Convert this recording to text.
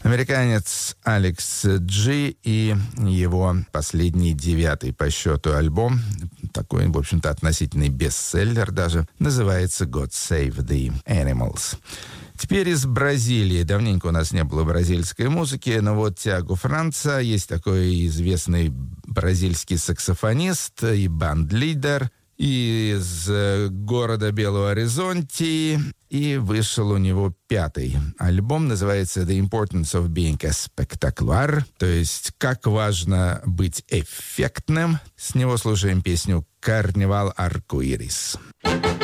Американец Алекс Джи и его последний 9-й по счету альбом, такой, в общем-то, относительный бестселлер даже, называется «God Save the Animals». Теперь из Бразилии. Давненько у нас не было бразильской музыки, но вот Тиаго Франца, есть такой известный бразильский саксофонист и банд-лидер из города Белого Оризонти, и вышел у него 5-й альбом, называется «The Importance of Being a Spectacular», то есть «Как важно быть эффектным». С него слушаем песню «Carnival Arco-Iris».